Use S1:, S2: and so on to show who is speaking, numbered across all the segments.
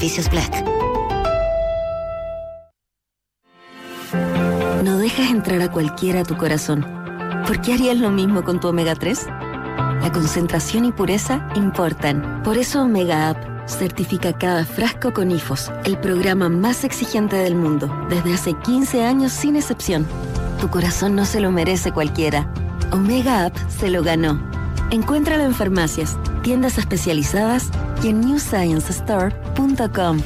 S1: beneficios Black. No dejas entrar a cualquiera a tu corazón. ¿Por qué harías lo mismo con tu omega 3? La concentración y pureza importan. Por eso Omega Up certifica cada frasco con IFOS, el programa más exigente del mundo, desde hace 15 años sin excepción. Tu corazón no se lo merece cualquiera. Omega Up se lo ganó. Encuéntralo en farmacias, tiendas especializadas y en newsciencestore.com.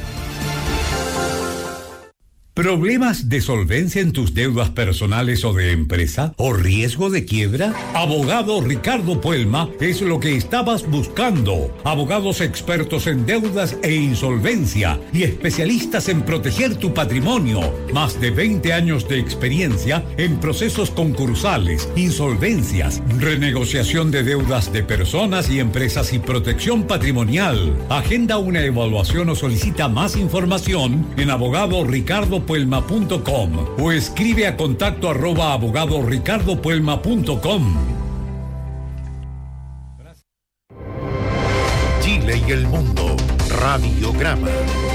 S2: ¿Problemas de solvencia en tus deudas personales o de empresa? ¿O riesgo de quiebra? Abogado Ricardo Puelma es lo que estabas buscando. Abogados expertos en deudas e insolvencia y especialistas en proteger tu patrimonio. Más de 20 años de experiencia en procesos concursales, insolvencias, renegociación de deudas de personas y empresas y protección patrimonial. Agenda una evaluación o solicita más información en abogadoricardopuelma.com o escribe a contacto@abogadoricardopuelma.com.
S3: Chile y el mundo. Radiograma.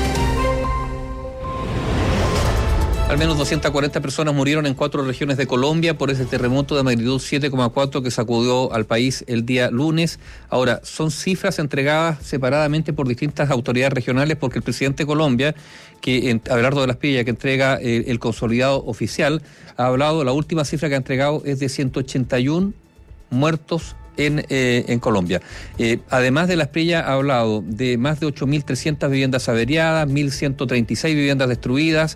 S4: Al menos 240 personas murieron en 4 regiones de Colombia por ese terremoto de magnitud 7,4 que sacudió al país el día lunes. Ahora, son cifras entregadas separadamente por distintas autoridades regionales porque el presidente de Colombia, Abelardo de la Espriella, que entrega el consolidado oficial, ha hablado, la última cifra que ha entregado es de 181 muertos en Colombia. Además de la Espriella, ha hablado de más de 8.300 viviendas averiadas, 1.136 viviendas destruidas,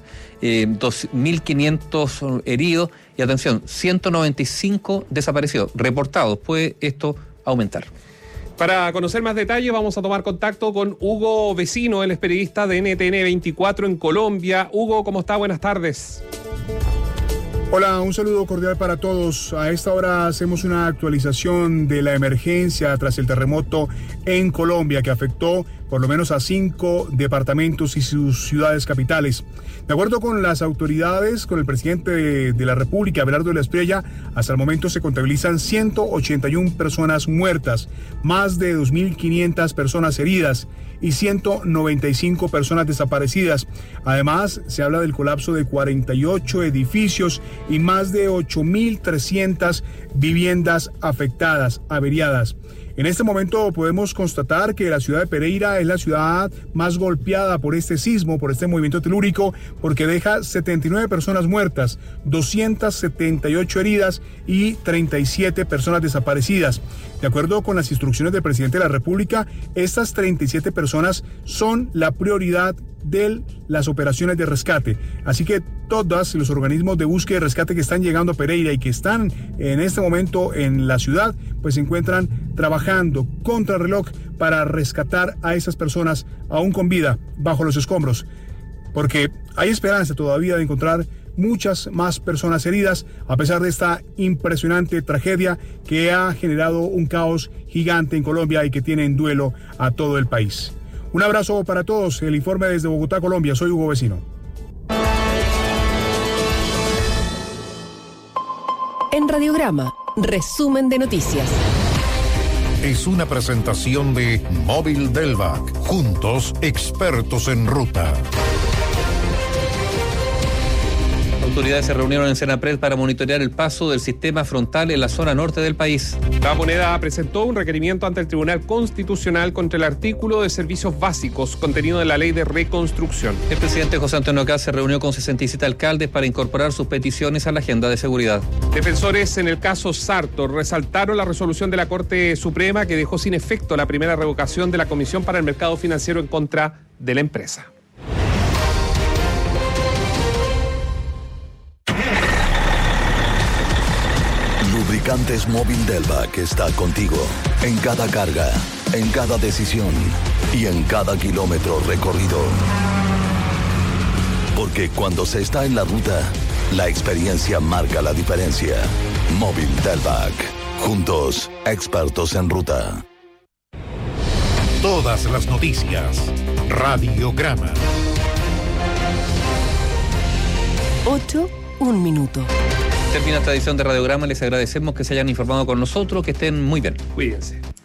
S4: 2.500 heridos y, atención, 195 desaparecidos, reportados. ¿Puede esto aumentar?
S5: Para conocer más detalles vamos a tomar contacto con Hugo Vecino, él es periodista de NTN 24 en Colombia. Hugo, ¿cómo está? Buenas tardes.
S6: Hola, un saludo cordial para todos. A esta hora hacemos una actualización de la emergencia tras el terremoto en Colombia que afectó por lo menos a 5 departamentos y sus ciudades capitales. De acuerdo con las autoridades, con el presidente de la República, Abelardo de la Espriella, hasta el momento se contabilizan 181 personas muertas, más de 2.500 personas heridas y 195 personas desaparecidas. Además, se habla del colapso de 48 edificios y más de 8.300 viviendas afectadas, averiadas. En este momento podemos constatar que la ciudad de Pereira es la ciudad más golpeada por este sismo, por este movimiento telúrico, porque deja 79 personas muertas, 278 heridas y 37 personas desaparecidas. De acuerdo con las instrucciones del presidente de la República, estas 37 personas son la prioridad de las operaciones de rescate. Así que todos los organismos de búsqueda y rescate que están llegando a Pereira y que están en este momento en la ciudad, pues se encuentran trabajando contra reloj para rescatar a esas personas aún con vida bajo los escombros. Porque hay esperanza todavía de encontrar muchas más personas heridas, a pesar de esta impresionante tragedia que ha generado un caos gigante en Colombia y que tiene en duelo a todo el país. Un abrazo para todos. El informe desde Bogotá, Colombia. Soy Hugo Vecino.
S7: En Radiograma, resumen de noticias.
S3: Es una presentación de Móvil Delvac. Juntos, expertos en ruta.
S4: Autoridades se reunieron en Senapred para monitorear el paso del sistema frontal en la zona norte del país.
S5: La Moneda presentó un requerimiento ante el Tribunal Constitucional contra el artículo de servicios básicos contenido en la Ley de Reconstrucción.
S4: El presidente José Antonio Caz se reunió con 67 alcaldes para incorporar sus peticiones a la agenda de seguridad.
S5: Defensores en el caso Sartor resaltaron la resolución de la Corte Suprema que dejó sin efecto la primera revocación de la Comisión para el Mercado Financiero en contra de la empresa.
S8: Lubricantes Móvil Delvac está contigo en cada carga, en cada decisión y en cada kilómetro recorrido. Porque cuando se está en la ruta, la experiencia marca la diferencia. Móvil Delvac. Juntos, expertos en ruta.
S3: Todas las noticias. Radiograma.
S7: 8:01.
S4: Termina esta edición de Radiograma. Les agradecemos que se hayan informado con nosotros. Que estén muy bien.
S5: Cuídense.